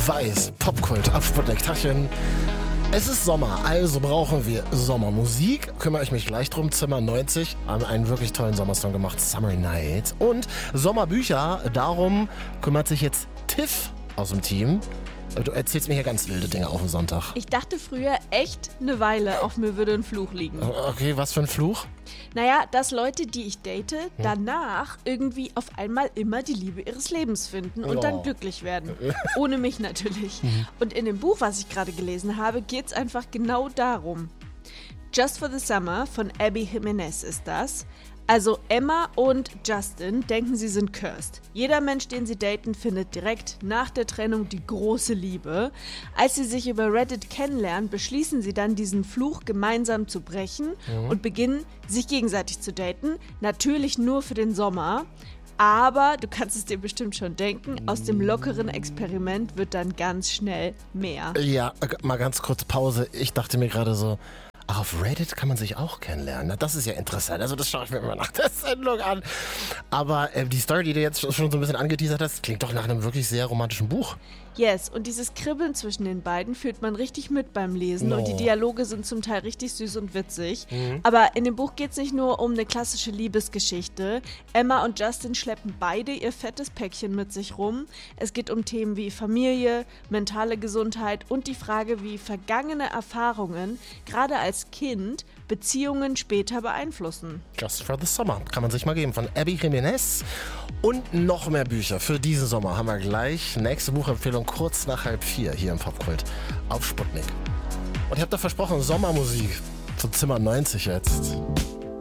Weiß, Popkult auf Sputnik. Tachchen. Es ist Sommer, also brauchen wir Sommermusik. Kümmere ich mich gleich drum. Zimmer 90 haben einen wirklich tollen Sommersong gemacht, Summer Night. Und Sommerbücher, darum kümmert sich jetzt Tiff aus dem Team. Du erzählst mir hier ganz wilde Dinge auf dem Sonntag. Ich dachte früher echt eine Weile, auf mir würde ein Fluch liegen. Okay, was für ein Fluch? Naja, dass Leute, die ich date, danach irgendwie auf einmal immer die Liebe ihres Lebens finden und dann glücklich werden. Ohne mich natürlich. Und in dem Buch, was ich gerade gelesen habe, geht es einfach genau darum. Just for the Summer von Abby Jimenez ist das. Also Emma und Justin denken, sie sind cursed. Jeder Mensch, den sie daten, findet direkt nach der Trennung die große Liebe. Als sie sich über Reddit kennenlernen, beschließen sie dann, diesen Fluch gemeinsam zu brechen und beginnen, sich gegenseitig zu daten. Natürlich nur für den Sommer. Aber, du kannst es dir bestimmt schon denken, aus dem lockeren Experiment wird dann ganz schnell mehr. Ja, mal ganz kurz Pause. Ich dachte mir gerade so, ach, auf Reddit kann man sich auch kennenlernen. Na, das ist ja interessant. Also das schaue ich mir immer nach der Sendung an. Aber die Story, die du jetzt schon so ein bisschen angeteasert hast, klingt doch nach einem wirklich sehr romantischen Buch. Yes, und dieses Kribbeln zwischen den beiden fühlt man richtig mit beim Lesen und die Dialoge sind zum Teil richtig süß und witzig. Aber in dem Buch geht es nicht nur um eine klassische Liebesgeschichte. Emma und Justin schleppen beide ihr fettes Päckchen mit sich rum. Es geht um Themen wie Familie, mentale Gesundheit und die Frage, wie vergangene Erfahrungen, gerade als Kind, Beziehungen später beeinflussen. Just for the Summer kann man sich mal geben von Abby Jimenez. Und noch mehr Bücher für diesen Sommer haben wir gleich. Nächste Buchempfehlung kurz nach 3:30 hier im Popkult auf Sputnik. Und ich habe da versprochen, Sommermusik zum Zimmer 90 jetzt.